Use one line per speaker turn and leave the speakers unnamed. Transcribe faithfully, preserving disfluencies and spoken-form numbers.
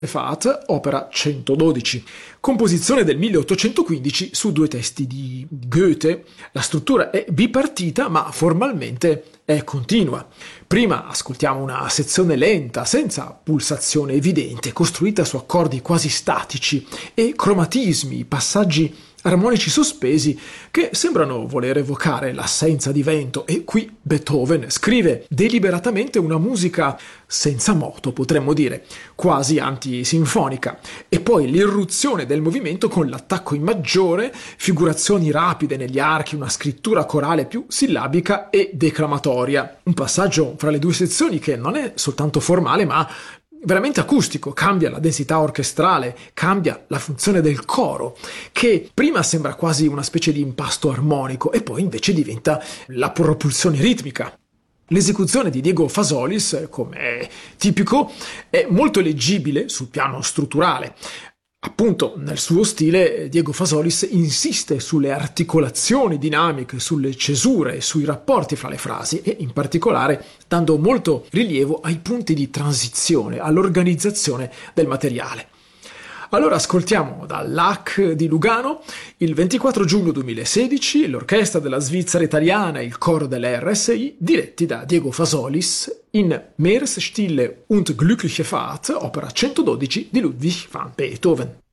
Fahrt, opera centododici, composizione del milleottocentoquindici su due testi di Goethe. La struttura è bipartita, ma formalmente è continua. Prima ascoltiamo una sezione lenta, senza pulsazione evidente, costruita su accordi quasi statici e cromatismi, passaggi armonici sospesi che sembrano voler evocare l'assenza di vento, e qui Beethoven scrive deliberatamente una musica senza moto, potremmo dire, quasi antisinfonica, e poi l'irruzione del movimento con l'attacco in maggiore, figurazioni rapide negli archi, una scrittura corale più sillabica e declamatoria. Un passaggio fra le due sezioni che non è soltanto formale, ma veramente acustico, cambia la densità orchestrale, cambia la funzione del coro, che prima sembra quasi una specie di impasto armonico e poi invece diventa la propulsione ritmica. L'esecuzione di Diego Fasolis, come è tipico, è molto leggibile sul piano strutturale. Appunto, nel suo stile, Diego Fasolis insiste sulle articolazioni dinamiche, sulle cesure e sui rapporti fra le frasi e, in particolare, dando molto rilievo ai punti di transizione, all'organizzazione del materiale. Allora ascoltiamo dall'A C di Lugano, il ventiquattro giugno duemilasedici, l'orchestra della Svizzera italiana e il coro della R S I, diretti da Diego Fasolis, in Meeresstille und glückliche Fahrt, opera centododici di Ludwig van Beethoven.